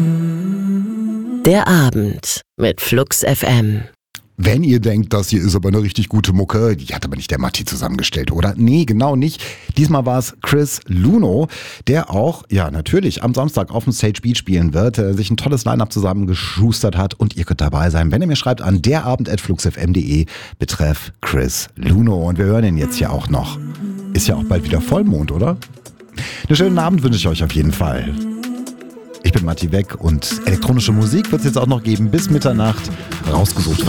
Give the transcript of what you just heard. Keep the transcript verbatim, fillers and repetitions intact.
Der Abend mit Flux F M. Wenn ihr denkt, das hier ist aber eine richtig gute Mucke, die hat aber nicht der Matti zusammengestellt, oder? Nee, genau nicht. Diesmal war es Chris Luno, der auch, ja natürlich, am Samstag auf dem Sage Beat spielen wird, äh, sich ein tolles Line-Up zusammengeschustert hat und ihr könnt dabei sein, wenn ihr mir schreibt an derabend at fluxfm punkt de betreff Chris Luno. Und wir hören ihn jetzt ja auch noch. Ist ja auch bald wieder Vollmond, oder? Einen schönen Abend wünsche ich euch auf jeden Fall. Ich bin Matti Weg und elektronische Musik wird es jetzt auch noch geben bis Mitternacht. Rausgesucht von